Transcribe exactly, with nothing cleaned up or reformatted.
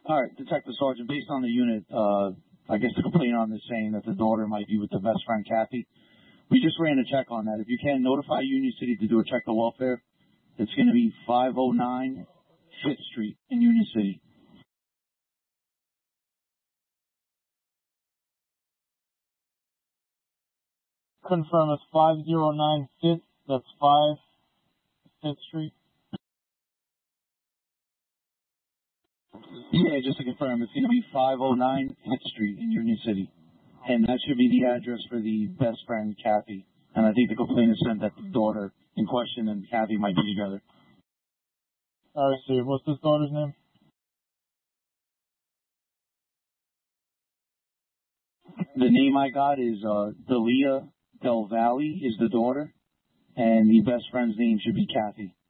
All right, Detective Sergeant, based on the unit, uh, I guess the complaint on this saying that the daughter might be with the best friend, Kathy. We just ran a check on that. If you can, notify Union City to do a check of welfare. It's going to be five oh nine Fifth Street in Union City. Confirm it's five oh nine Fifth. That's five Fifth Street. Yeah, just to confirm, it's going to be five oh nine Fifth Street in Union City. And that should be the address for the best friend, Kathy. And I think the complainant said that the daughter in question and Kathy might be together. All right, Steve. What's this daughter's name? The name I got is uh, Delia Del Valle is the daughter, and the best friend's name should be Kathy.